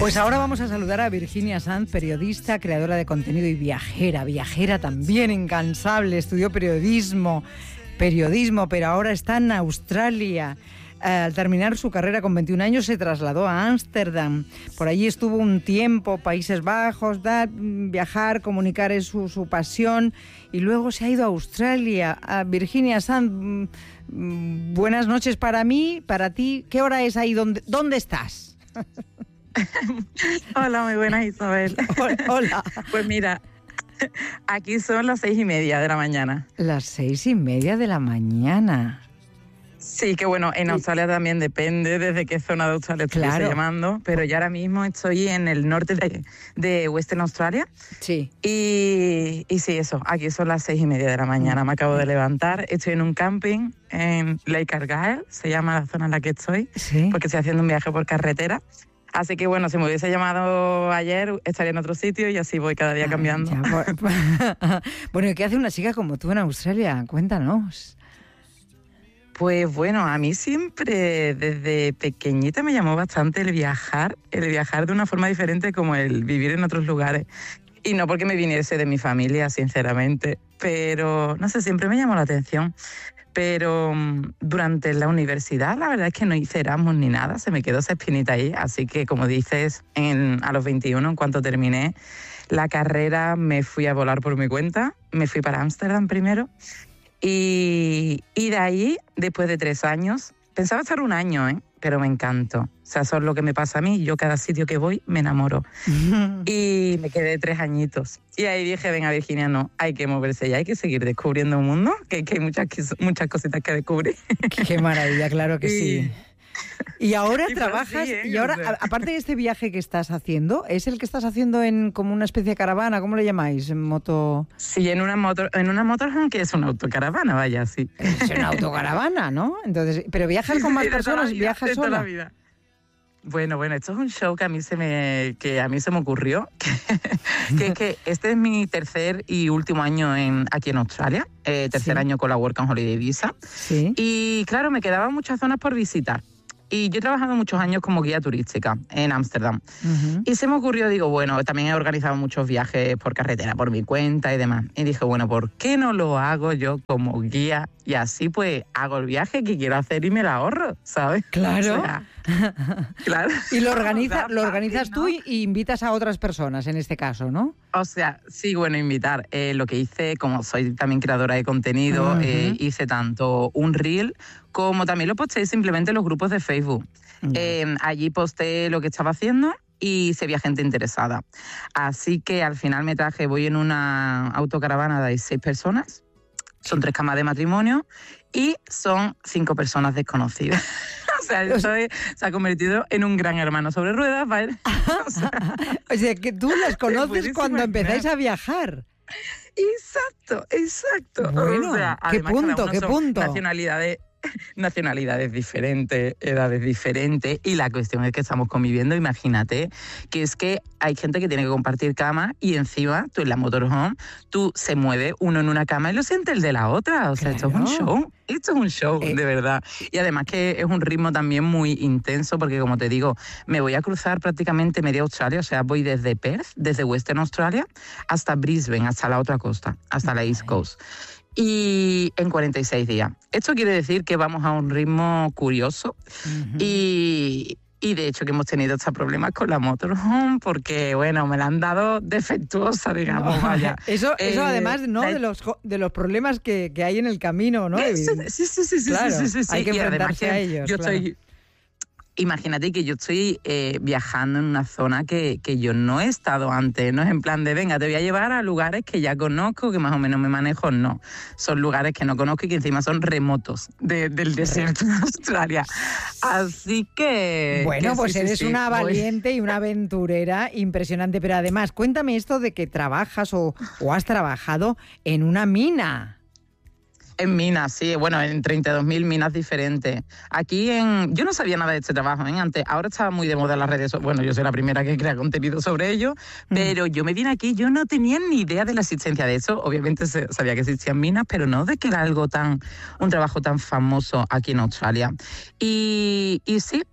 Pues ahora vamos a saludar a Virginia Sanz, periodista, creadora de contenido y viajera también incansable. Estudió periodismo, pero ahora está en Australia. Al terminar su carrera con 21 años se trasladó a Ámsterdam. Por allí estuvo un tiempo, Países Bajos, viajar, comunicar es su pasión. Y luego se ha ido a Australia. Virginia Sanz, buenas noches para mí, para ti. ¿Qué hora es ahí? ¿Dónde estás? Hola, muy buenas, Isabel. Hola. Pues mira, aquí son las 6:30 de la mañana. Las 6:30 de la mañana. Sí, que bueno, en Australia también depende desde qué zona de Australia estuviese llamando, pero yo ahora mismo estoy en el norte de Western Australia. Sí. Y sí, eso, aquí son las 6:30 de la mañana, me acabo de levantar, estoy en un camping en Lake Argyle, se llama la zona en la que estoy, porque estoy haciendo un viaje por carretera. Así que bueno, si me hubiese llamado ayer, estaría en otro sitio y así voy cada día cambiando. Bueno, ¿y qué hace una chica como tú en Australia? Cuéntanos. Pues bueno, a mí siempre desde pequeñita me llamó bastante el viajar de una forma diferente como el vivir en otros lugares. Y no porque me viniese de mi familia, sinceramente, pero no sé, siempre me llamó la atención. Pero durante la universidad la verdad es que no hice Erasmus ni nada, se me quedó esa espinita ahí, así que como dices, a los 21, en cuanto terminé la carrera, me fui a volar por mi cuenta, me fui para Ámsterdam primero y de ahí, después de 3 años, pensaba estar 1 año, pero me encantó. O sea, eso es lo que me pasa a mí, yo cada sitio que voy me enamoro. Y me quedé 3 añitos. Y ahí dije, venga Virginia, no, hay que moverse ya, hay que seguir descubriendo un mundo, que hay muchas cositas que descubrir. Qué maravilla, claro que sí. Y ahora trabajas, sí, y ahora, aparte de este viaje que estás haciendo, ¿es el que estás haciendo en como una especie de caravana? ¿Cómo le llamáis? ¿En moto? Sí, en una motorhome, que es una autocaravana, vaya, sí. Es una autocaravana, ¿no? Entonces, pero viajas con más personas, viajas sola. La vida. Bueno, esto es un show que a mí se me ocurrió, que es que este es mi tercer y último año aquí en Australia, tercer año con la Work and Holiday Visa. Sí. Y claro, me quedaban muchas zonas por visitar. Y yo he trabajado muchos años como guía turística en Ámsterdam. Y se me ocurrió, digo, bueno, también he organizado muchos viajes por carretera, por mi cuenta y demás. Y dije, bueno, ¿por qué no lo hago yo como guía? Y así pues hago el viaje que quiero hacer y me lo ahorro, ¿sabes? Claro. O sea, claro. Y lo organizas tú y invitas a otras personas en este caso, ¿no? O sea, sí, bueno, invitar. Lo que hice, como soy también creadora de contenido, hice tanto un reel como también lo posté simplemente en los grupos de Facebook. Allí posté lo que estaba haciendo y se veía gente interesada. Así que al final voy en una autocaravana de 6 personas, son 3 camas de matrimonio y son 5 personas desconocidas. O sea, se ha convertido en un gran hermano sobre ruedas, ¿vale? O sea, que tú las conoces cuando empezáis a viajar. Exacto. Bueno, o sea, ¿qué además, punto? Nacionalidades diferentes, edades diferentes, y la cuestión es que estamos conviviendo. Imagínate que es que hay gente que tiene que compartir cama y encima tú en la motorhome, tú se mueve uno en una cama y lo siente el de la otra. O sea, claro. Esto es un show, de verdad. Y además que es un ritmo también muy intenso porque, como te digo, me voy a cruzar prácticamente media Australia. O sea, voy desde Perth, desde Western Australia, hasta Brisbane, hasta la otra costa, hasta la East Coast. Y en 46 días. Esto quiere decir que vamos a un ritmo curioso y de hecho que hemos tenido estos problemas con la motorhome porque, bueno, me la han dado defectuosa, digamos, vaya. Eso además, ¿no? De los problemas que hay en el camino, ¿no? Sí. Claro, sí. Hay que enfrentarse a ellos. Imagínate que yo estoy viajando en una zona que yo no he estado antes, no es en plan de, venga, te voy a llevar a lugares que ya conozco, que más o menos me manejo, no. Son lugares que no conozco y que encima son remotos del desierto de Australia. Así que... Bueno, pues eres una valiente y una aventurera impresionante, pero además, cuéntame esto de que trabajas o has trabajado en una mina. En minas, sí, bueno, en 32.000 minas diferentes. Yo no sabía nada de este trabajo, antes, ahora estaba muy de moda en las redes, bueno, yo soy la primera que crea contenido sobre ello, pero yo me vine aquí, yo no tenía ni idea de la existencia de eso, obviamente sabía que existían minas, pero no de que era un trabajo tan famoso aquí en Australia. Y sí,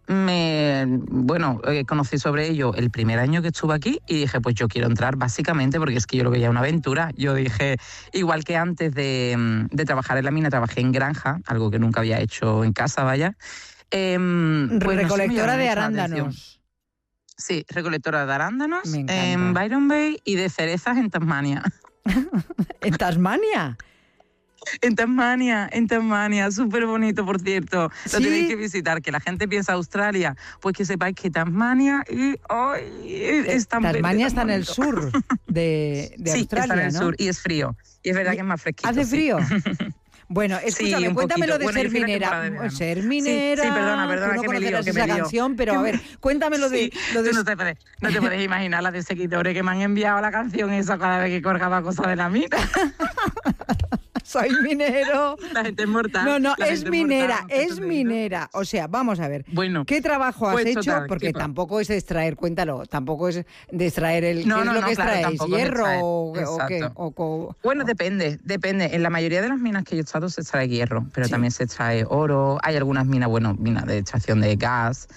conocí sobre ello el primer año que estuve aquí y dije, pues yo quiero entrar básicamente porque es que yo lo veía una aventura. Yo dije, igual que antes de trabajar en la mina, trabajé en granja, algo que nunca había hecho en casa, vaya. Recolectora de arándanos. Sí, recolectora de arándanos en Byron Bay y de cerezas en Tasmania. ¿En Tasmania? En Tasmania, súper bonito, por cierto. ¿Sí? Lo tenéis que visitar, que la gente piensa Australia, pues que sepáis que Tasmania es tan Tasmania está en el bonito. sur de Australia, sí, está en el sur y es frío. Y es verdad que es más fresquito. ¿Hace frío? Sí. Bueno, escúchame, sí, cuéntame lo de ser minera. Ser minera. Sí, perdona, tú no que me lío. esa canción, pero a ver, cuéntame lo de... No te puedes imaginar la de seguidores que me han enviado la canción esa cada vez que colgaba cosas de la mina. Soy minero. La gente es mortal. No, es minera. O sea, vamos a ver. Bueno, ¿qué trabajo has hecho? Total, porque tampoco es extraer, cuéntalo, tampoco es de extraer ¿qué es lo que extraéis? ¿Hierro o qué? Bueno, depende. En la mayoría de las minas que yo he estado se extrae hierro, pero también se extrae oro. Hay algunas minas, minas de extracción de gas.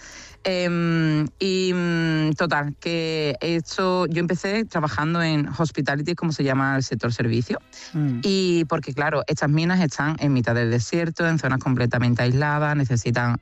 Total, que yo empecé trabajando en hospitality, como se llama el sector servicio, y porque claro, estas minas están en mitad del desierto, en zonas completamente aisladas, necesitan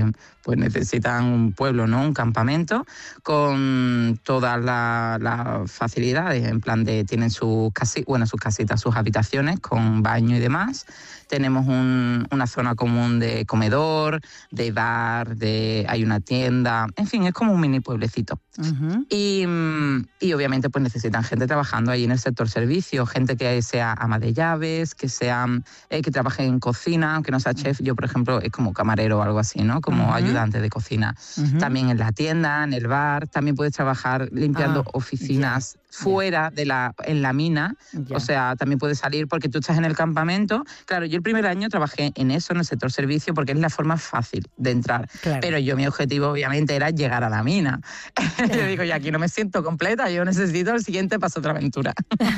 un pueblo, ¿no? Un campamento con todas las facilidades, en plan de tienen sus casitas, sus habitaciones con baño y demás. Tenemos una zona común de comedor, de bar, hay una tienda, en fin, es como un mini pueblecito. Uh-huh. Y obviamente pues necesitan gente trabajando ahí en el sector servicio, gente que sea ama de llaves, que trabaje en cocina, aunque no sea chef. Yo, por ejemplo, es como camarero o algo así, ¿no? Como ayudante de cocina. Uh-huh. También en la tienda, en el bar, también puedes trabajar limpiando oficinas fuera en la mina. O sea, también puedes salir porque tú estás en el campamento. Claro, yo el primer año trabajé en eso, en el sector servicio, porque es la forma fácil de entrar. Claro. Pero mi objetivo obviamente era llegar a la mina. Yo digo, y aquí no me siento completa, yo necesito el siguiente paso, otra aventura.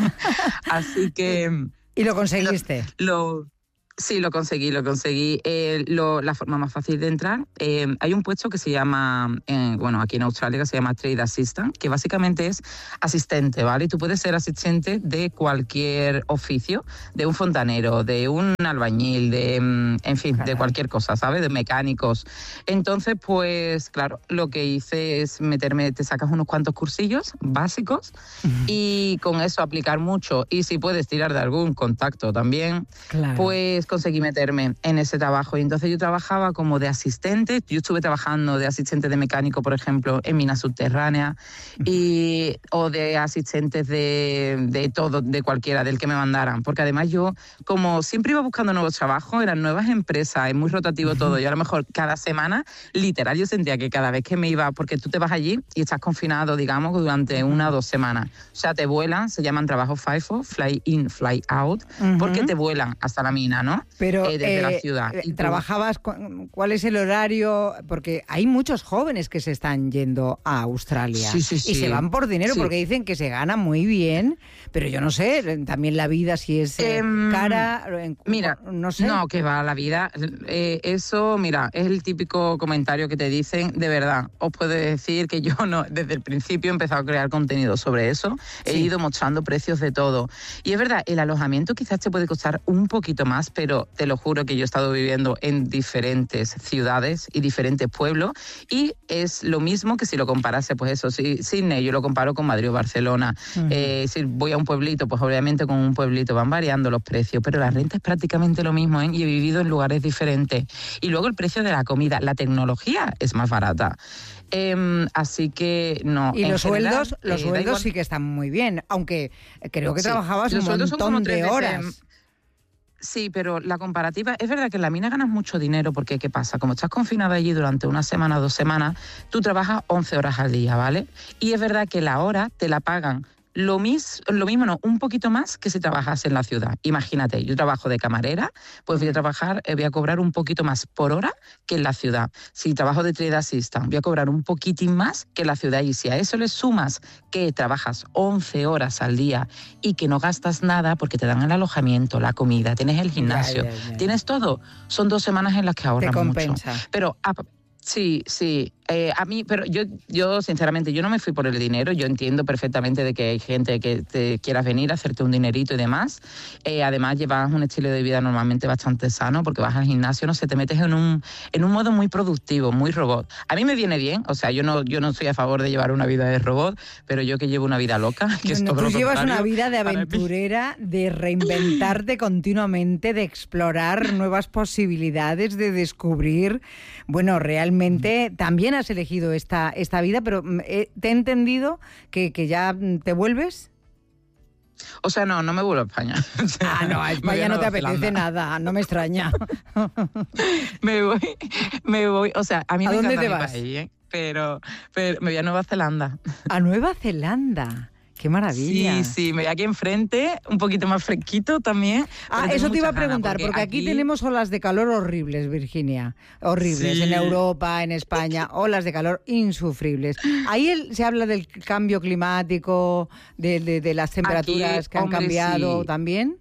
Así que... ¿Y lo conseguiste? Sí, lo conseguí. La forma más fácil de entrar, hay un puesto que se llama, aquí en Australia, que se llama Trade Assistant, que básicamente es asistente, ¿vale? Y tú puedes ser asistente de cualquier oficio, de un fontanero, de un albañil, de cualquier cosa, ¿sabes? De mecánicos. Entonces, pues, claro, lo que hice es te sacas unos cuantos cursillos básicos y con eso aplicar mucho. Y si puedes tirar de algún contacto también, pues conseguí meterme en ese trabajo. Y entonces yo trabajaba como de asistente. Yo estuve trabajando de asistente de mecánico, por ejemplo, en minas subterráneas, o de asistentes de todo, de cualquiera, del que me mandaran. Porque además yo, como siempre iba buscando nuevos trabajos, eran nuevas empresas, es muy rotativo todo. Yo a lo mejor cada semana, literal, yo sentía que cada vez que me iba, porque tú te vas allí y estás confinado, digamos, durante 1 o 2 semanas. O sea, te vuelan, se llaman trabajos FIFO, fly in, fly out, porque te vuelan hasta la mina, ¿no? Pero desde la ciudad. ¿Trabajabas? ¿Cuál es el horario? Porque hay muchos jóvenes que se están yendo a Australia y se van por dinero porque dicen que se gana muy bien, pero yo no sé, también la vida si es cara, mira, no sé. No, que va la vida. Eso, mira, es el típico comentario que te dicen. De verdad, os puedo decir que yo desde el principio he empezado a crear contenido sobre eso. He ido mostrando precios de todo. Y es verdad, el alojamiento quizás te puede costar un poquito más, pero te lo juro que yo he estado viviendo en diferentes ciudades y diferentes pueblos y es lo mismo que si lo comparase, pues eso, Sydney yo lo comparo con Madrid o Barcelona. Si voy a un pueblito, pues obviamente con un pueblito van variando los precios, pero la renta es prácticamente lo mismo, y he vivido en lugares diferentes. Y luego el precio de la comida, la tecnología es más barata. Así que no. Y los sueldos sí que están muy bien, aunque creo que trabajabas un montón de horas. Sí, pero la comparativa, es verdad que en la mina ganas mucho dinero porque, ¿qué pasa? Como estás confinada allí durante 1 semana o 2 semanas, tú trabajas 11 horas al día, ¿vale? Y es verdad que la hora te la pagan lo mismo no, un poquito más que si trabajas en la ciudad. Imagínate, yo trabajo de camarera, pues voy a cobrar un poquito más por hora que en la ciudad. Si trabajo de trade assistant, voy a cobrar un poquitín más que en la ciudad. Y si a eso le sumas que trabajas 11 horas al día y que no gastas nada porque te dan el alojamiento, la comida, tienes el gimnasio, tienes todo, son 2 semanas en las que ahorras mucho. Pero sí. A mí, pero yo sinceramente, yo no me fui por el dinero. Yo entiendo perfectamente de que hay gente que te quieras venir a hacerte un dinerito y demás. Además, llevas un estilo de vida normalmente bastante sano porque vas al gimnasio, no sé, te metes en un modo muy productivo, muy robot. A mí me viene bien, o sea, yo no estoy a favor de llevar una vida de robot, pero yo que llevo una vida loca, que es todo lo contrario. Tú llevas una vida de aventurera, de reinventarte continuamente, de explorar nuevas posibilidades, de descubrir. Bueno, realmente también has elegido esta vida, pero te he entendido que ya te vuelves. O sea, no me vuelvo a España. No, a España no te apetece nada, no me extraña. me voy, o sea, a mí me encanta mi país, pero me voy a Nueva Zelanda. ¿A Nueva Zelanda? ¡Qué maravilla! Sí, me voy aquí enfrente, un poquito más fresquito también. Eso te iba a preguntar, porque aquí tenemos olas de calor horribles, Virginia. Horribles, sí. En Europa, en España, olas de calor insufribles. Ahí se habla del cambio climático, de las temperaturas aquí, que han cambiado también.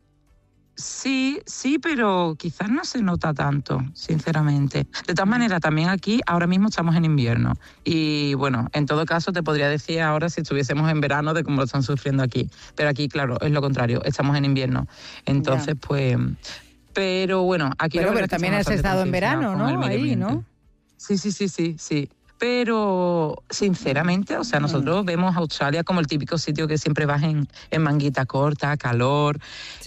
Sí, pero quizás no se nota tanto, sinceramente. De todas maneras, también aquí ahora mismo estamos en invierno. Y bueno, en todo caso te podría decir ahora si estuviésemos en verano de cómo lo están sufriendo aquí. Pero aquí, claro, es lo contrario, estamos en invierno. Entonces, pues... Pero bueno, aquí... Pero también has estado en verano, ¿no? Ahí, ¿no? Sí. Pero, sinceramente, o sea, nosotros vemos Australia como el típico sitio que siempre vas en manguita corta, calor.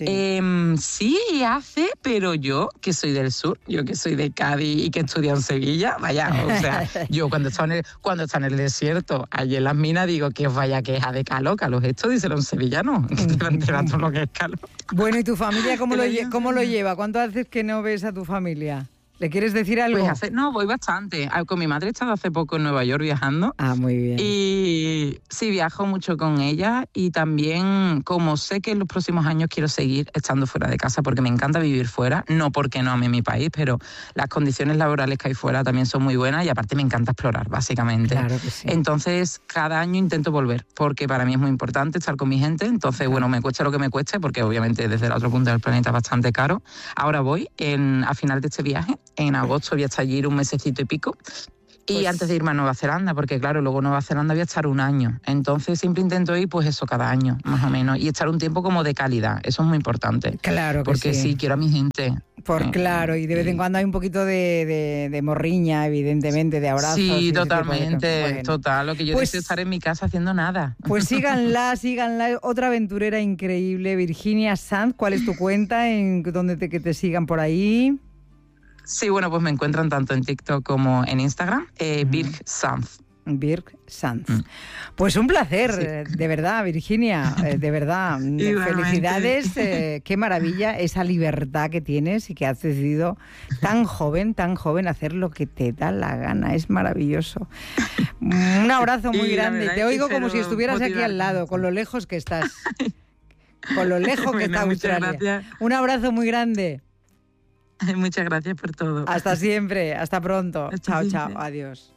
Sí hace, pero yo, que soy del sur, yo que soy de Cádiz y que estudio en Sevilla, vaya, o sea, yo cuando está en el desierto, allí en las minas, digo que vaya queja de calor esto, díselo un sevillano, que te va a enterar todo lo que es calor. Bueno, ¿y tu familia cómo lo lleva? ¿Cuánto haces que no ves a tu familia? ¿Le quieres decir algo? Pues voy bastante. Con mi madre he estado hace poco en Nueva York viajando. Muy bien. Y sí, viajo mucho con ella y también, como sé que en los próximos años quiero seguir estando fuera de casa porque me encanta vivir fuera, no porque no ame mi país, pero las condiciones laborales que hay fuera también son muy buenas y aparte me encanta explorar, básicamente. Claro que sí. Entonces, cada año intento volver porque para mí es muy importante estar con mi gente. Entonces, bueno, me cueste lo que me cueste porque obviamente desde el otro punto del planeta es bastante caro. Ahora voy a final de este viaje. En agosto voy a estar allí un mesecito y pico. Y antes de irme a Nueva Zelanda, porque claro, luego Nueva Zelanda voy a estar un año. Entonces siempre intento ir, pues eso, cada año, más o menos. Y estar un tiempo como de calidad. Eso es muy importante. Claro que porque sí, quiero a mi gente. Claro, y de vez en cuando hay un poquito de morriña, evidentemente, de abrazos. Sí, totalmente, total. Lo que yo deseo es estar en mi casa haciendo nada. Pues síganla. Otra aventurera increíble, Virginia Sanz. ¿Cuál es tu cuenta? Que te sigan por ahí. Sí, bueno, pues me encuentran tanto en TikTok como en Instagram, Virg Sanz. Virg Sanz. Pues un placer, de verdad, Virginia, de verdad. Felicidades, qué maravilla esa libertad que tienes y que has decidido tan joven, hacer lo que te da la gana. Es maravilloso. Un abrazo muy grande. Te oigo como si estuvieras aquí al lado, con lo lejos que estás. Con lo lejos que está Australia. Un abrazo muy grande. Muchas gracias por todo. Hasta siempre, hasta pronto. Chao, adiós.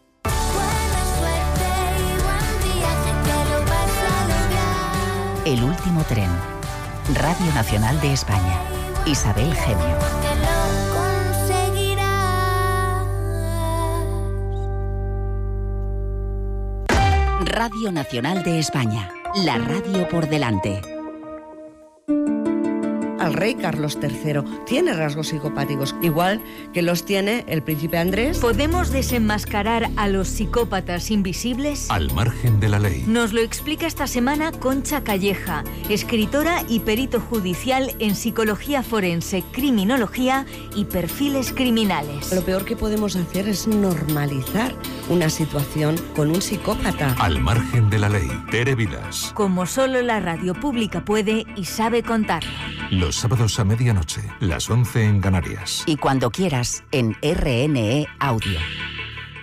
El último tren. Radio Nacional de España. Isabel Gemio. Radio Nacional de España. La radio por delante. Al rey Carlos III tiene rasgos psicopáticos, igual que los tiene el príncipe Andrés. ¿Podemos desenmascarar a los psicópatas invisibles? Al margen de la ley. Nos lo explica esta semana Concha Calleja, escritora y perito judicial en psicología forense, criminología y perfiles criminales. Lo peor que podemos hacer es normalizar una situación con un psicópata. Al margen de la ley. Tere Vilas. Como solo la radio pública puede y sabe contarlo. Los sábados a medianoche, las 11 en Canarias. Y cuando quieras, en RNE Audio.